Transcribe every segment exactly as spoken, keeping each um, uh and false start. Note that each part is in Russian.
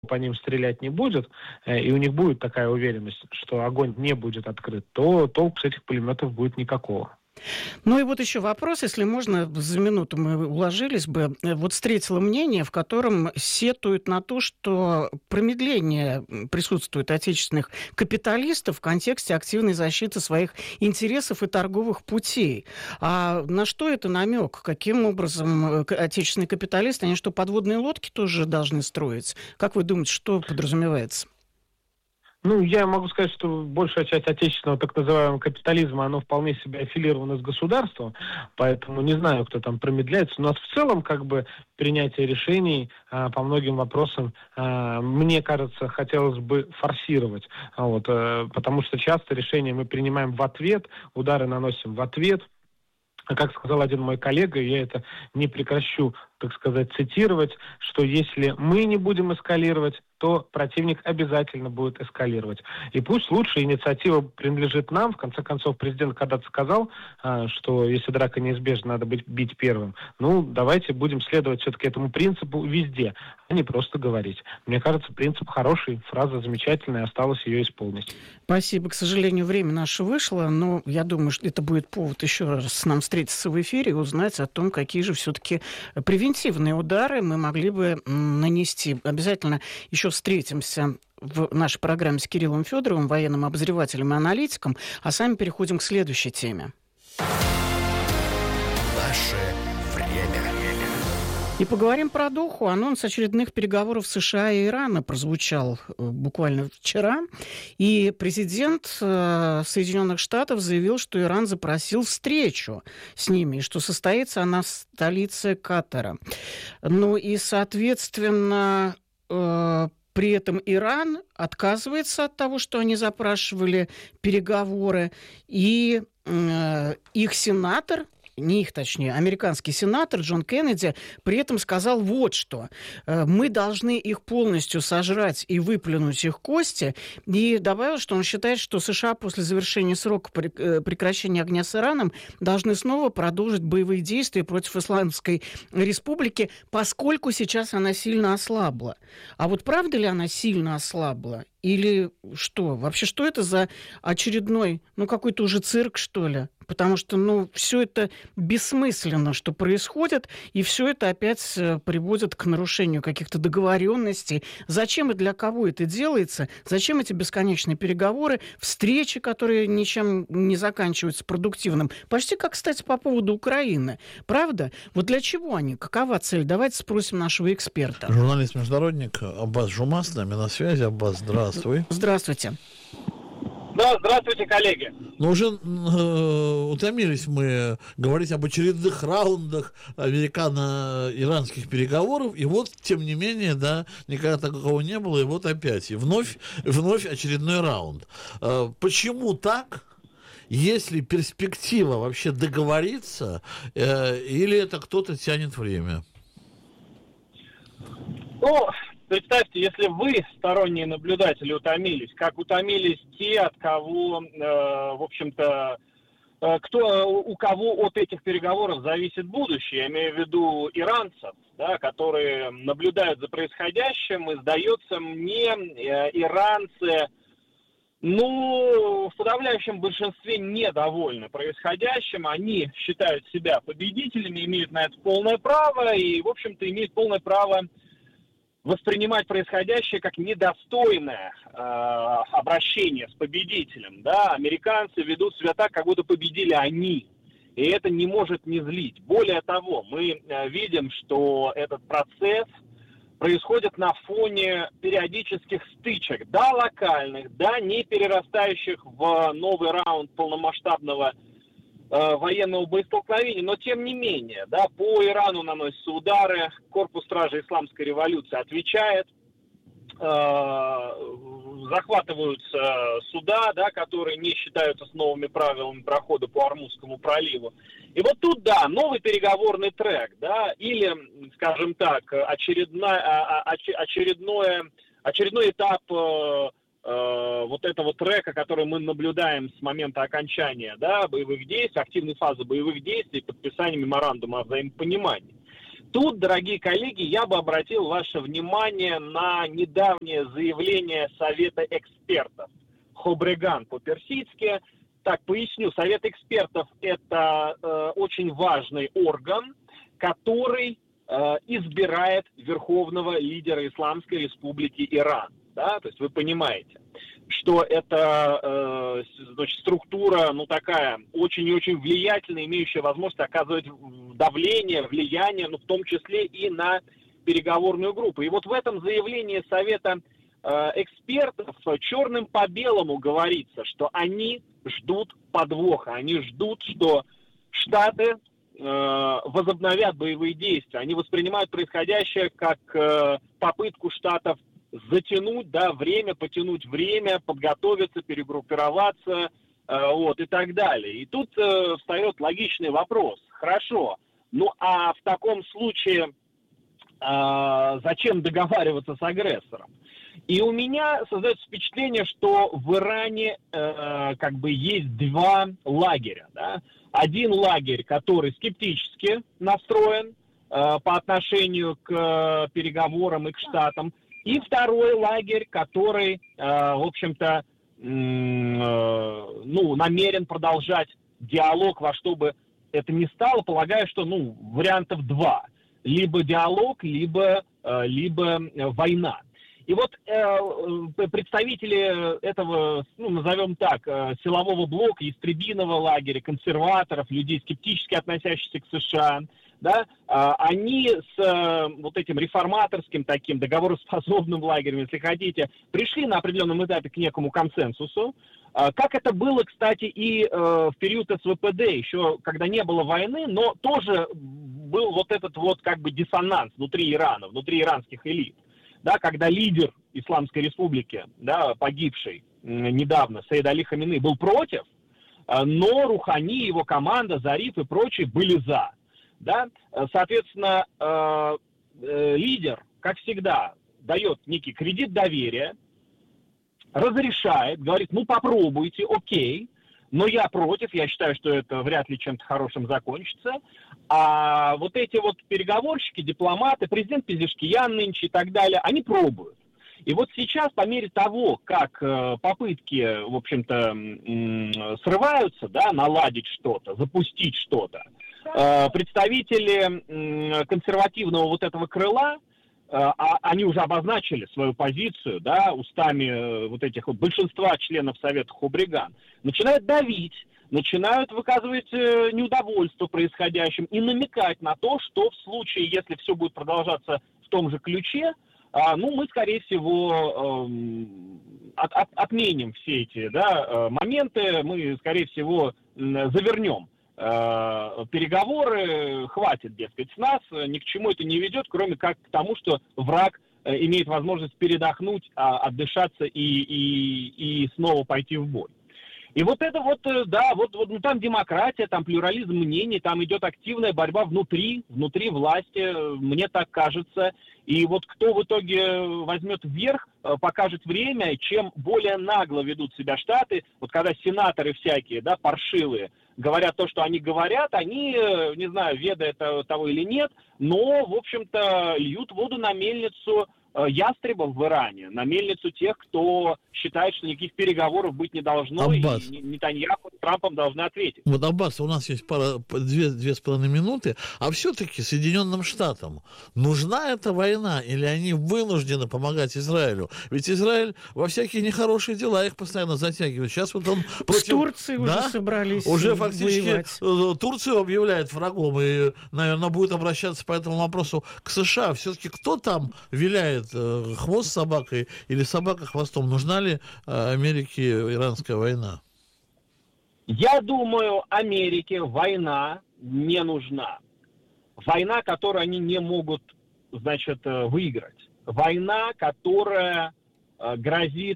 по ним стрелять не будет, и у них будет такая уверенность, что огонь не будет открыт, то толку с этих пулеметов будет никакого. Ну и вот еще вопрос, если можно, за минуту мы уложились бы. Вот встретило мнение, в котором сетуют на то, что промедление присутствует отечественных капиталистов в контексте активной защиты своих интересов и торговых путей. А на что это намек? Каким образом отечественные капиталисты, они что, подводные лодки тоже должны строить? Как вы думаете, что подразумевается? Ну, я могу сказать, что большая часть отечественного так называемого капитализма, оно вполне себе аффилировано с государством, поэтому не знаю, кто там промедляется. У нас в целом, как бы, принятие решений а, по многим вопросам, а, мне кажется, хотелось бы форсировать, а, вот, а, потому что часто решения мы принимаем в ответ, удары наносим в ответ. А как сказал один мой коллега, я это не прекращу, так сказать, цитировать, что если мы не будем эскалировать, то противник обязательно будет эскалировать. И пусть лучше инициатива принадлежит нам. В конце концов, президент когда-то сказал, что если драка неизбежна, надо быть, бить первым. Ну, давайте будем следовать все-таки этому принципу везде, а не просто говорить. Мне кажется, принцип хороший, фраза замечательная, осталось ее исполнить. Спасибо. К сожалению, время наше вышло, но я думаю, что это будет повод еще раз нам встретиться в эфире и узнать о том, какие же все-таки превентивные удары мы могли бы нанести. Обязательно еще встретимся в нашей программе с Кириллом Федоровым, военным обозревателем и аналитиком, а сами переходим к следующей теме. Наше время. И поговорим про Доху. Анонс очередных переговоров США и Ирана прозвучал буквально вчера. И президент Соединенных Штатов заявил, что Иран запросил встречу с ними, и что состоится она в столице Катара. Ну и, соответственно, при этом Иран отказывается от того, что они запрашивали переговоры, и э, их сенатор, не их, точнее, американский сенатор Джон Кеннеди при этом сказал вот что. Мы должны их полностью сожрать и выплюнуть их кости. И добавил, что он считает, что США после завершения срока прекращения огня с Ираном должны снова продолжить боевые действия против Исламской Республики, поскольку сейчас она сильно ослабла. А вот правда ли она сильно ослабла? Или что? Вообще, что это за очередной, ну, какой-то уже цирк, что ли? Потому что, ну, все это бессмысленно, что происходит, и все это опять приводит к нарушению каких-то договоренностей. Зачем и для кого это делается? Зачем эти бесконечные переговоры, встречи, которые ничем не заканчиваются продуктивным? Почти как, кстати, по поводу Украины. Правда? Вот для чего они? Какова цель? Давайте спросим нашего эксперта. Журналист-международник Аббас Жумас с нами на связи. Аббас, здравствуй. Здравствуйте. Да, здравствуйте, коллеги. Ну, уже э, утомились мы говорить об очередных раундах американо-иранских переговоров, и вот, тем не менее, да, никогда такого не было, и вот опять, и вновь, вновь очередной раунд. Э, почему так? Есть ли перспектива вообще договориться, э, или это кто-то тянет время? Ну, представьте, если вы, сторонние наблюдатели, утомились, как утомились те, от кого, э, в общем-то, э, кто, у кого от этих переговоров зависит будущее, я имею в виду иранцев, да, которые наблюдают за происходящим, и, сдается мне, э, иранцы, ну, в подавляющем большинстве недовольны происходящим, они считают себя победителями, имеют на это полное право, и, в общем-то, имеют полное право воспринимать происходящее как недостойное э, обращение с победителем, да, американцы ведут себя так, как будто победили они, и это не может не злить. Более того, мы э, видим, что этот процесс происходит на фоне периодических стычек, да, локальных, да, не перерастающих в новый раунд полномасштабного военного боестолкновения, но тем не менее, да, по Ирану наносятся удары, корпус стражи исламской революции отвечает, э, захватываются суда, да, которые не считаются с новыми правилами прохода по Ормузскому проливу. И вот тут, да, новый переговорный трек, да, или, скажем так, очередная, очередное, очередной этап э, вот этого трека, который мы наблюдаем с момента окончания, да, боевых действий, активной фазы боевых действий, подписания меморандума о взаимопонимании. Тут, дорогие коллеги, я бы обратил ваше внимание на недавнее заявление Совета экспертов. Хобреган по-персидски. Так, поясню. Совет экспертов – это э, очень важный орган, который э, избирает верховного лидера Исламской Республики Иран. Да? То есть вы понимаете, что это э, значит, структура, ну, такая, очень и очень влиятельная, имеющая возможность оказывать давление, влияние, ну, в том числе и на переговорную группу. И вот в этом заявлении Совета э, экспертов черным по белому говорится, что они ждут подвоха, они ждут, что Штаты э, возобновят боевые действия. Они воспринимают происходящее как э, попытку Штатов затянуть, да, время, потянуть время, подготовиться, перегруппироваться, э, вот, и так далее. И тут э, встает логичный вопрос. Хорошо, ну а в таком случае э, зачем договариваться с агрессором? И у меня создается впечатление, что в Иране э, как бы есть два лагеря, да? Один лагерь, который скептически настроен э, по отношению к э, переговорам и к Штатам, и второй лагерь, который, э, в общем-то, э, ну, намерен продолжать диалог во что бы это ни стало, полагаю, что, ну, вариантов два. Либо диалог, либо, э, либо война. И вот э, представители этого, ну, назовем так, э, силового блока, истребиного лагеря, консерваторов, людей, скептически относящихся к США, да, они с вот этим реформаторским таким договороспособным лагерем, если хотите, пришли на определенном этапе к некому консенсусу, как это было, кстати, и в период СВПД, еще когда не было войны, но тоже был вот этот вот как бы диссонанс внутри Ирана, внутри иранских элит, да, когда лидер Исламской Республики, да, погибший недавно, Саид Али Хаминей, был против, но Рухани, его команда, Зариф и прочие были за. Да? Соответственно, э, э, лидер, как всегда, дает некий кредит доверия, разрешает, говорит, ну попробуйте, окей, но я против, я считаю, что это вряд ли чем-то хорошим закончится. А вот эти вот переговорщики, дипломаты, президент Пезешкиян нынче и так далее, они пробуют. И вот сейчас, по мере того, как э, попытки, в общем-то, э, срываются, да, наладить что-то, запустить что-то, э, представители э, консервативного вот этого крыла, э, а, они уже обозначили свою позицию, да, устами э, вот этих вот большинства членов Совета Хобреган, начинают давить, начинают выказывать э, неудовольство происходящим и намекать на то, что в случае, если все будет продолжаться в том же ключе, А, ну, мы, скорее всего, э, от, от, отменим все эти, да, э, моменты, мы, скорее всего, завернем э, переговоры, хватит, дескать, с нас, ни к чему это не ведет, кроме как к тому, что враг э, имеет возможность передохнуть, а, отдышаться и, и, и снова пойти в бой. И вот это вот, да, вот, вот ну, там демократия, там плюрализм мнений, там идет активная борьба внутри, внутри власти, мне так кажется. И вот кто в итоге возьмет вверх, покажет время. Чем более нагло ведут себя Штаты, вот когда сенаторы всякие, да, паршивые, говорят то, что они говорят, они, не знаю, ведая того или нет, но, в общем-то, льют воду на мельницу ястребов в Иране, на мельницу тех, кто считает, что никаких переговоров быть не должно, Аббас. И Нетаньяху с Трампом должны ответить. Вот, Аббас, у нас есть пара, две, две с половиной минуты, а все-таки Соединенным Штатам нужна эта война, или они вынуждены помогать Израилю? Ведь Израиль во всякие нехорошие дела их постоянно затягивает. Сейчас вот он против... С Турцией да? уже собрались Уже фактически воевать. Турцию объявляет врагом, и, наверное, будет обращаться по этому вопросу к США. Все-таки кто там виляет, хвост с собакой или собака хвостом? Нужна ли Америке иранская война? Я думаю, Америке война не нужна. Война, которую они не могут, значит, выиграть. Война, которая грозит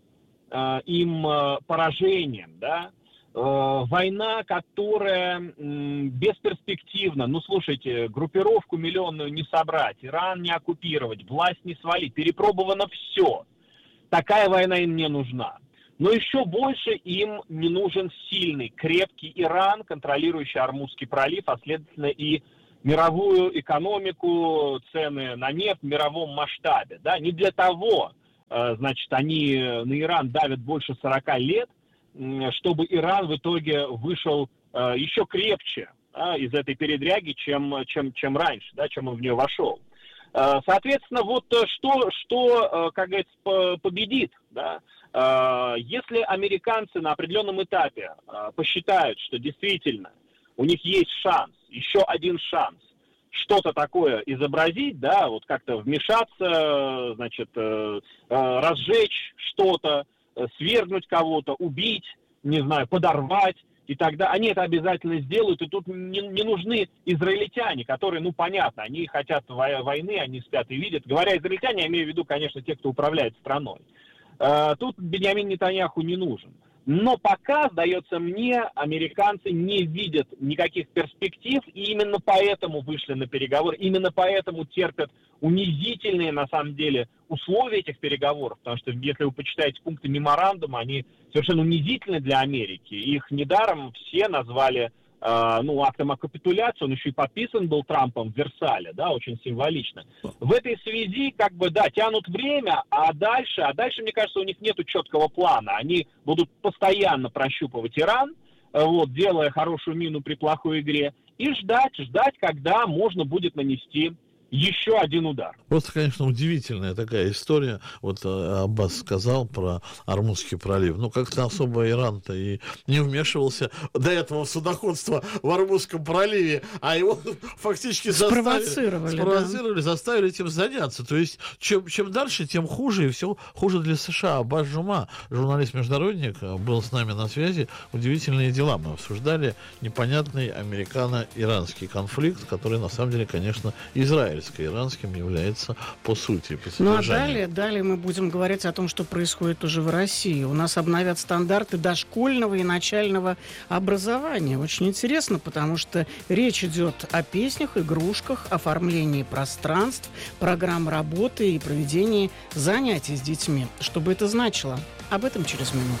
им поражением, да? Война, которая бесперспективна. Ну, слушайте, группировку миллионную не собрать, Иран не оккупировать, власть не свалить, перепробовано все. Такая война им не нужна. Но еще больше им не нужен сильный, крепкий Иран, контролирующий Ормузский пролив, а следовательно и мировую экономику, цены на нефть в мировом масштабе. Да? Не для того, значит, они на Иран давят больше сорока лет, чтобы Иран в итоге вышел еще крепче, да, из этой передряги, чем, чем, чем раньше, да, чем он в нее вошел. Соответственно, вот что, что как говорится, победит, да? Если американцы на определенном этапе посчитают, что действительно у них есть шанс, еще один шанс, что-то такое изобразить, да, вот как-то вмешаться, значит, разжечь что-то, свергнуть кого-то, убить, не знаю, подорвать, и тогда они это обязательно сделают, и тут не, не нужны израильтяне, которые, ну, понятно, они хотят войны, они спят и видят. Говоря израильтяне, я имею в виду, конечно, те, кто управляет страной. Тут Биньямин Нетаньяху не нужен. Но пока, сдается мне, американцы не видят никаких перспектив, и именно поэтому вышли на переговоры, именно поэтому терпят унизительные, на самом деле, условия этих переговоров, потому что, если вы почитаете пункты меморандума, они совершенно унизительны для Америки. Их недаром все назвали, э, ну, актом о капитуляции, он еще и подписан был Трампом в Версале, да, очень символично. В этой связи, как бы, да, тянут время, а дальше, а дальше, мне кажется, у них нету четкого плана. Они будут постоянно прощупывать Иран, э, вот, делая хорошую мину при плохой игре, и ждать, ждать, когда можно будет нанести еще один удар. Просто, конечно, удивительная такая история. Вот Аббас сказал про Ормузский пролив. Ну, как-то особо Иран-то и не вмешивался до этого в судоходство в Ормузском проливе, а его фактически спровоцировали, спровоцировали да. заставили этим заняться. То есть, чем, чем дальше, тем хуже, и все хуже для США. Аббас Жума, журналист-международник, был с нами на связи. Удивительные дела. Мы обсуждали непонятный американо-иранский конфликт, который, на самом деле, конечно, израильский. Иранским является по сути. По ну а далее, далее мы будем говорить о том, что происходит уже в России. У нас обновят стандарты дошкольного и начального образования. Очень интересно, потому что речь идет о песнях, игрушках, оформлении пространств, программ работы и проведении занятий с детьми. Что бы это значило? Об этом через минуту.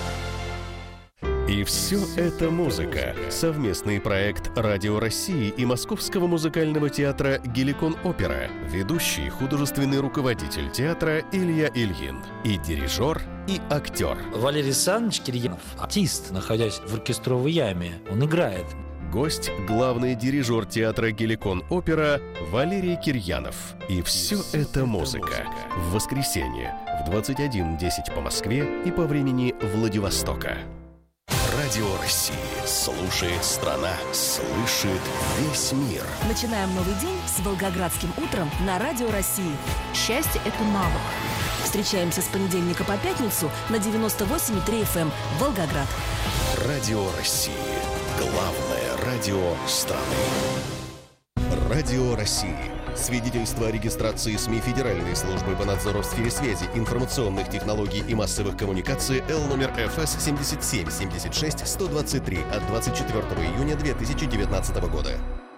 И все это музыка. Совместный проект Радио России и Московского музыкального театра «Геликон Опера». Ведущий художественный руководитель театра Илья Ильин. И дирижер, и актер. Валерий Александрович Кирьянов, артист, находясь в оркестровой яме, он играет. Гость – главный дирижер театра «Геликон Опера» Валерий Кирьянов. И все это музыка. В воскресенье в двадцать один десять по Москве и по времени Владивостока. Радио России. Слушает страна. Слышит весь мир. Начинаем новый день с Волгоградским утром на Радио России. Счастье – это навык. Встречаемся с понедельника по пятницу на девяносто восемь и три эф эм Волгоград. Радио России. Главное радио страны. Радио России. Свидетельство о регистрации СМИ Федеральной службы по надзору в сфере связи, информационных технологий и массовых коммуникаций Л номер эф эс семьдесят семь семьдесят шесть сто двадцать три от двадцать четвёртого июня две тысячи девятнадцатого года.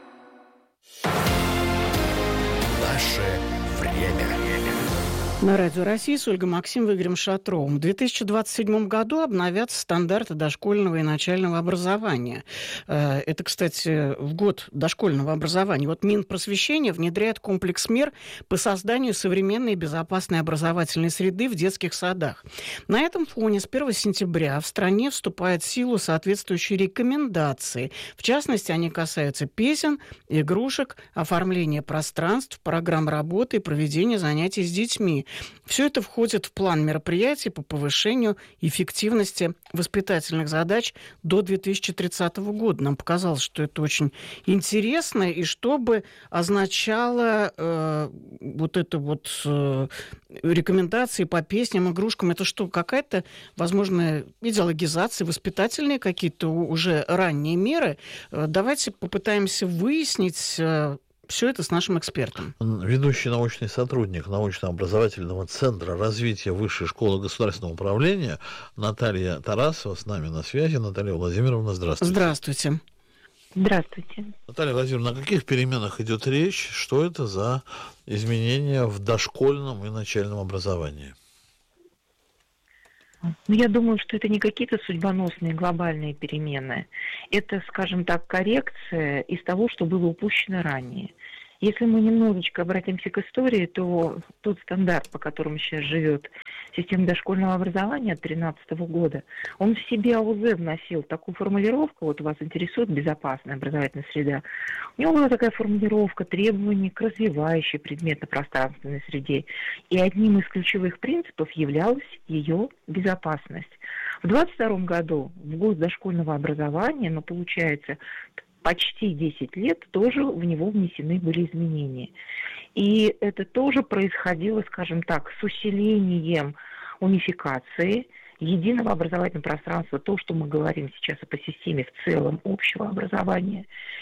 Наше время. На Радио России с Ольгой Максимовой и Игорем Шатровым. В две тысячи двадцать седьмом году обновятся стандарты дошкольного и начального образования. Это, кстати, в год дошкольного образования. Вот Минпросвещение внедряет комплекс мер по созданию современной и безопасной образовательной среды в детских садах. На этом фоне с первого сентября в стране вступают в силу соответствующие рекомендации. В частности, они касаются песен, игрушек, оформления пространств, программ работы и проведения занятий с детьми. Все это входит в план мероприятий по повышению эффективности воспитательных задач до две тысячи тридцатого года. Нам показалось, что это очень интересно, и что бы означало э, вот это вот э, рекомендации по песням, игрушкам. Это что, какая-то, возможно, идеологизация, воспитательные какие-то уже ранние меры? Давайте попытаемся выяснить э, все это с нашим экспертом. Ведущий научный сотрудник научно-образовательного центра развития Высшей школы государственного управления Наталья Тарасова с нами на связи. Наталья Владимировна, здравствуйте. Здравствуйте. Здравствуйте. Наталья Владимировна, о каких переменах идет речь? Что это за изменения в дошкольном и начальном образовании? Ну, я думаю, что это не какие-то судьбоносные глобальные перемены. Это, скажем так, коррекция из того, что было упущено ранее. Если мы немножечко обратимся к истории, то тот стандарт, по которому сейчас живет система дошкольного образования от две тысячи тринадцатого года, он в себе АУЗ вносил такую формулировку, вот вас интересует безопасная образовательная среда, у него была такая формулировка требований к развивающей предметно-пространственной среде, и одним из ключевых принципов являлась ее безопасность. В двадцать втором году, в год дошкольного образования, ну, получается, почти десять лет, тоже в него внесены были изменения. И это тоже происходило, скажем так, с усилением унификации единого образовательного пространства, то, что мы говорим сейчас по системе в целом общего образования,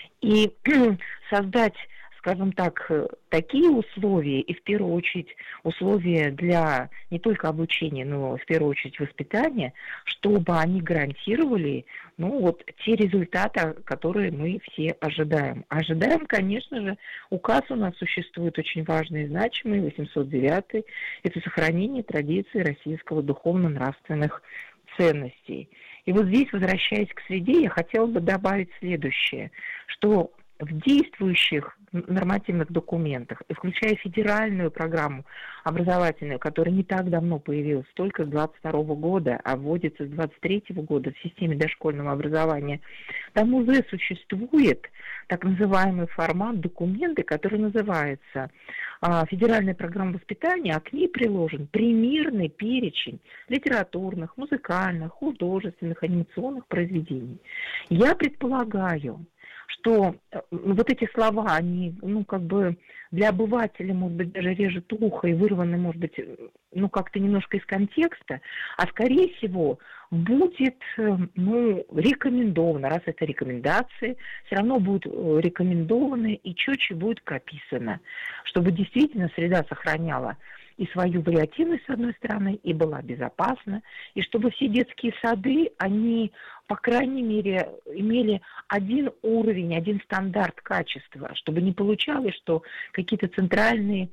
и создать, скажем так, такие условия, и в первую очередь условия для не только обучения, но в первую очередь воспитания, чтобы они гарантировали, ну, вот те результаты, которые мы все ожидаем. Ожидаем, конечно же, указ у нас существует очень важный и значимый, восемьсот девятый, это сохранение традиций российского духовно-нравственных ценностей. И вот здесь, возвращаясь к среде, я хотела бы добавить следующее, что в действующих нормативных документах, и включая федеральную программу образовательную, которая не так давно появилась, только с двадцать второго года, а вводится с двадцать третьего года в системе дошкольного образования, там уже существует так называемый формат документа, который называется «Федеральная программа воспитания», а к ней приложен примерный перечень литературных, музыкальных, художественных, анимационных произведений. Я предполагаю, что вот эти слова, они, ну, как бы для обывателя, может быть, даже режет ухо и вырваны, может быть, ну, как-то немножко из контекста, а, скорее всего, будет, ну, рекомендовано, раз это рекомендации, все равно будут рекомендованы и четче будет прописано, чтобы действительно среда сохраняла и свою вариативность, с одной стороны, и была безопасна, и чтобы все детские сады, они, по крайней мере, имели один уровень, один стандарт качества, чтобы не получалось, что какие-то центральные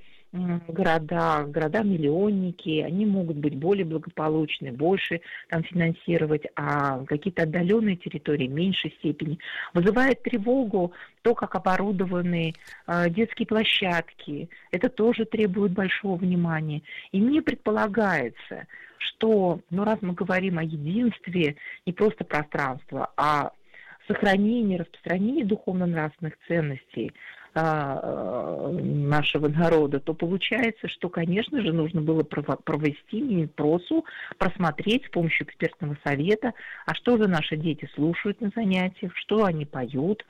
города, города-миллионники, они могут быть более благополучны, больше там финансировать, а какие-то отдаленные территории в меньшей степени. Вызывает тревогу то, как оборудованы э, детские площадки. Это тоже требует большого внимания. И мне предполагается, что, ну, раз мы говорим о единстве не просто пространства, а сохранении, распространении духовно-нравственных ценностей нашего народа, то получается, что, конечно же, нужно было провести мини-просу, просмотреть с помощью экспертного совета, а что же наши дети слушают на занятиях, что они поют,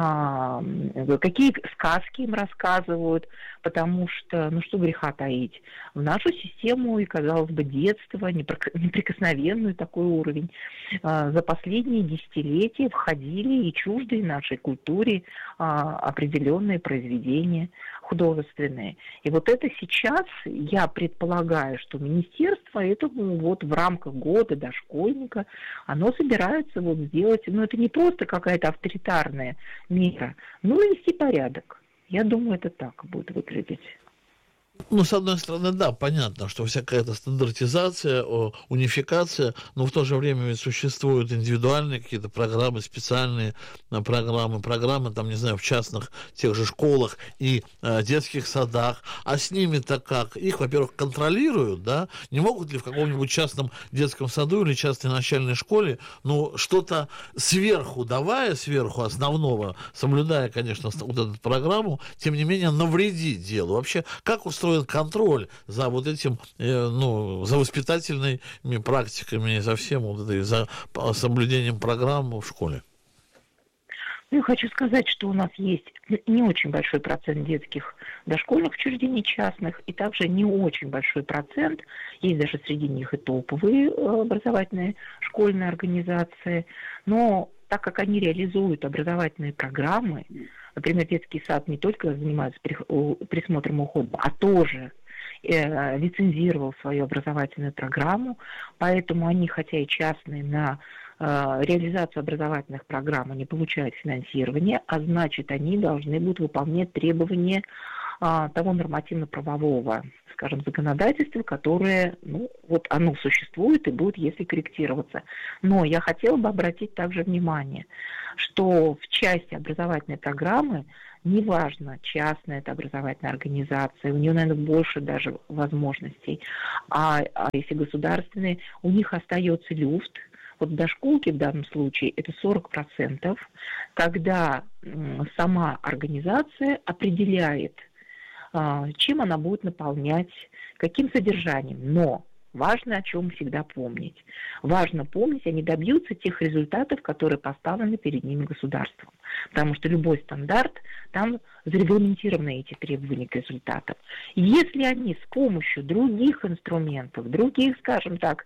какие сказки им рассказывают, потому что, ну что греха таить, в нашу систему, и, казалось бы, детство, неприкосновенный такой уровень, за последние десятилетия входили и чуждые нашей культуре определенные произведения художественные. И вот это сейчас, я предполагаю, что министерство этому вот в рамках года дошкольника, оно собирается вот сделать, ну это не просто какая-то авторитарная мера, но вести порядок. Я думаю, это так будет выглядеть. Ну, с одной стороны, да, понятно, что всякая эта стандартизация, унификация, но в то же время ведь существуют индивидуальные какие-то программы, специальные программы, программы, там, не знаю, в частных тех же школах и э, детских садах, а с ними-то как? Их, во-первых, контролируют, да, не могут ли в каком-нибудь частном детском саду или частной начальной школе, ну, что-то сверху давая, сверху основного, соблюдая, конечно, вот эту программу, тем не менее, навредить делу. Вообще, как устроен контроль за вот этим, э, ну, за воспитательными практиками, за всем вот этой, за соблюдением программы в школе? Ну, я хочу сказать, что у нас есть не очень большой процент детских дошкольных учреждений частных, и также не очень большой процент, есть даже среди них и топовые образовательные школьные организации, но так как они реализуют образовательные программы, например, детский сад не только занимается присмотром и уходом, а тоже э, лицензировал свою образовательную программу, поэтому они, хотя и частные, на э, реализацию образовательных программ они получают финансирование, а значит, они должны будут выполнять требования а, того нормативно-правового, скажем, законодательства, которое, ну, вот оно существует и будет, если корректироваться. Но я хотела бы обратить также внимание, что в части образовательной программы, неважно, частная это образовательная организация, у нее, наверное, больше даже возможностей, а, а если государственные, у них остается люфт. Вот в дошколке в данном случае это сорок процентов, когда м, сама организация определяет, а, чем она будет наполнять, каким содержанием. Но важно о чем всегда помнить. Важно помнить, они добьются тех результатов, которые поставлены перед ними государством. Потому что любой стандарт, там зарегламентированы эти требования к результатам. Если они с помощью других инструментов, других, скажем так,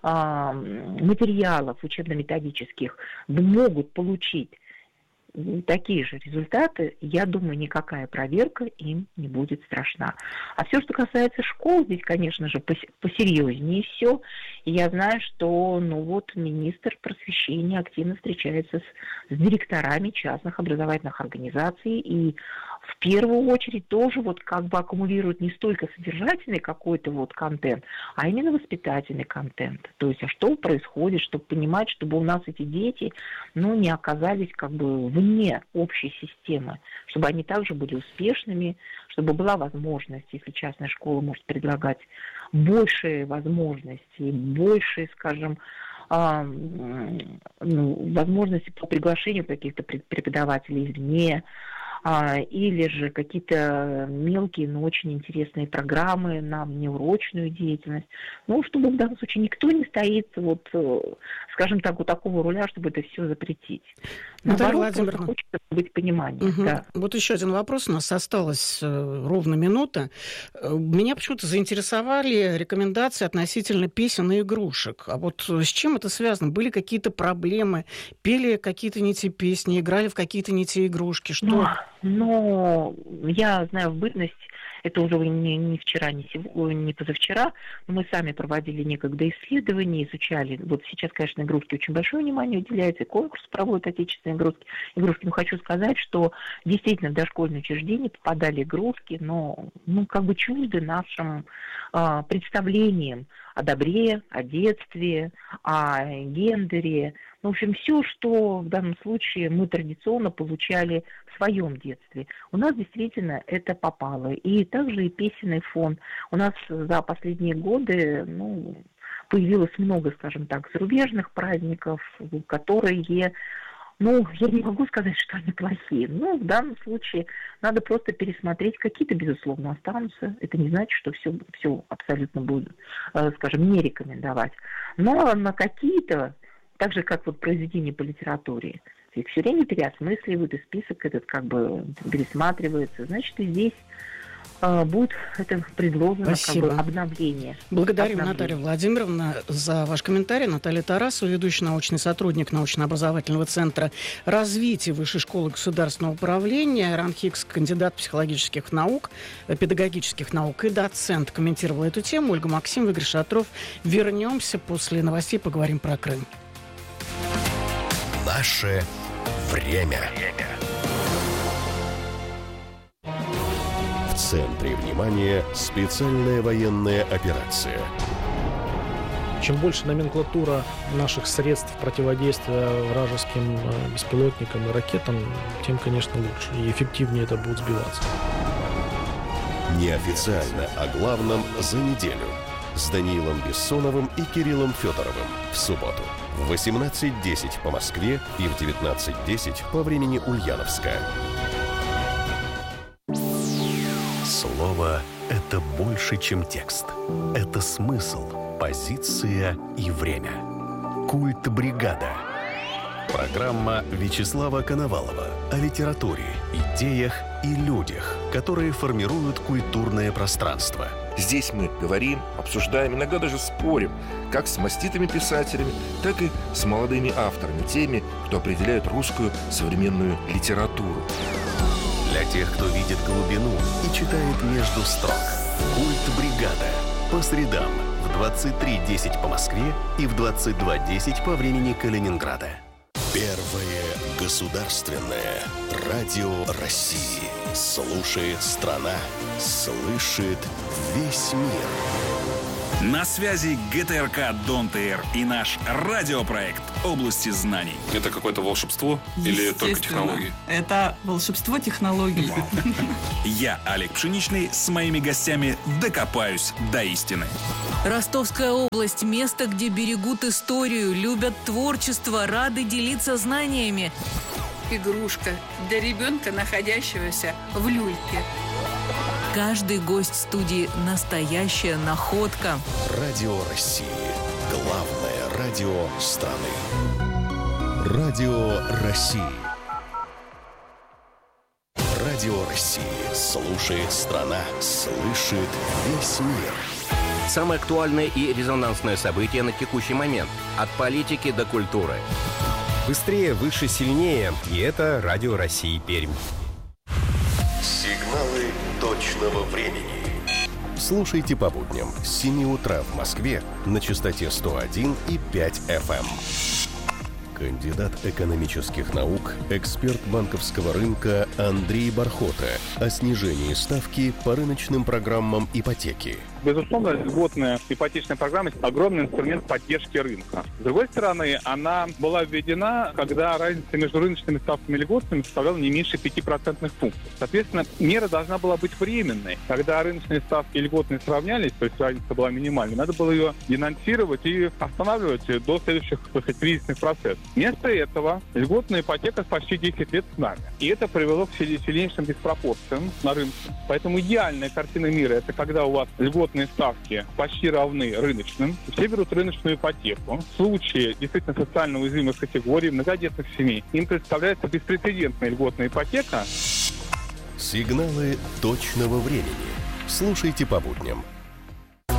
материалов учебно-методических могут получить такие же результаты, я думаю, никакая проверка им не будет страшна. А все, что касается школ, здесь, конечно же, посерьезнее все. И я знаю, что, ну вот, министр просвещения активно встречается с, с директорами частных образовательных организаций и в первую очередь тоже вот как бы аккумулирует не столько содержательный какой-то вот контент, а именно воспитательный контент. То есть, а что происходит, чтобы понимать, чтобы у нас эти дети, ну, не оказались как бы вне общей системы, чтобы они также были успешными, чтобы была возможность, если частная школа может предлагать большие возможности, больше, скажем, а, ну, возможности по приглашению каких-то преподавателей извне, или же какие-то мелкие, но очень интересные программы на внеурочную деятельность. Ну, чтобы в данном случае никто не стоит, вот, скажем так, у такого руля, чтобы это все запретить. Наталья Владимировна, хочется быть пониманием. Угу. Да. Вот еще один вопрос. У нас осталась ровно минута. Меня почему-то заинтересовали рекомендации относительно песен и игрушек. А вот с чем это связано? Были какие-то проблемы? Пели какие-то не те песни? Играли в какие-то не те игрушки? Что? Но я знаю в бытность, это уже не, не вчера, не, сегодня, не позавчера, но мы сами проводили некогда исследования, изучали. Вот сейчас, конечно, игрушки очень большое внимание уделяется, и конкурс проводят отечественные игрушки. игрушки. Но хочу сказать, что действительно в дошкольные учреждения попадали игрушки, но ну, как бы чужды нашим а, представлениям о добре, о детстве, о гендере. В общем, все, что в данном случае мы традиционно получали в своем детстве. У нас действительно это попало. И также и песенный фон. У нас за последние годы ну, появилось много, скажем так, зарубежных праздников, которые... Ну, я не могу сказать, что они плохие. Но в данном случае надо просто пересмотреть. Какие-то, безусловно, останутся. Это не значит, что все, все абсолютно будет, скажем, не рекомендовать. Но на какие-то, так же, как вот произведения по литературе, их все время переосмысливают, и список этот как бы пересматривается. Значит, и здесь будет это предложено как бы обновление. Благодарю, обновление. Наталья Владимировна, за ваш комментарий. Наталья Тарасова, ведущий научный сотрудник научно-образовательного центра развития Высшей школы государственного управления, РАНХИКС, кандидат психологических наук, педагогических наук и доцент, комментировала эту тему. Ольга Максимова, Игорь Шатров. Вернемся после новостей, поговорим про Крым. Наше время. В центре внимания специальная военная операция. Чем больше номенклатура наших средств противодействия вражеским беспилотникам и ракетам, тем, конечно, лучше и эффективнее это будет сбиваться. Неофициально о главном за неделю с Даниилом Бессоновым и Кириллом Федоровым в субботу в восемнадцать десять по Москве и в девятнадцать десять по времени Ульяновска. Слово — это больше, чем текст. Это смысл, позиция и время. Культ бригада. Программа Вячеслава Коновалова о литературе, идеях и людях, которые формируют культурное пространство. Здесь мы говорим, обсуждаем, иногда даже спорим, как с маститыми писателями, так и с молодыми авторами, теми, кто определяет русскую современную литературу. Для тех, кто видит глубину и читает между строк. Культ бригада. По средам в двадцать три десять по Москве и в двадцать два десять по времени Калининграда. Первое государственное радио России. слушает страна, слышит весь мир. На связи ГТРК Дон ТР и наш радиопроект «Области знаний». Это какое-то волшебство или только технологии? Это волшебство технологий. Я, Олег Пшеничный, с моими гостями докопаюсь до истины. Ростовская область – место, где берегут историю, любят творчество, рады делиться знаниями. Игрушка для ребенка, находящегося в люльке. Каждый гость студии – настоящая находка. Радио России. Главное радио страны. Радио России. Радио России. Слушает страна, слышит весь мир. Самые актуальные и резонансные события на текущий момент. От политики до культуры. Быстрее, выше, сильнее. И это Радио России Пермь. Сигналы точного времени. Слушайте по будням с семи утра в Москве на частоте сто один и пять эф эм. Кандидат экономических наук, эксперт банковского рынка Андрей Бархота о снижении ставки по рыночным программам ипотеки. Безусловно, льготная ипотечная программа – огромный инструмент поддержки рынка. С другой стороны, она была введена, когда разница между рыночными ставками и льготными составляла не меньше пяти процентных пунктов. Соответственно, мера должна была быть временной. Когда рыночные ставки и льготные сравнялись, то есть разница была минимальной, надо было ее денонсировать и останавливать до следующих, так сказать, кризисных процессов. Вместо этого льготная ипотека почти десять лет с нами. И это привело к сильнейшим диспропорциям на рынке. Поэтому идеальная картина мира – это когда у вас льготные ставки почти равны рыночным. Все берут рыночную ипотеку. В случае действительно социально уязвимых категорий, многодетных семей, им представляется беспрецедентная льготная ипотека. Сигналы точного времени. Слушайте по будням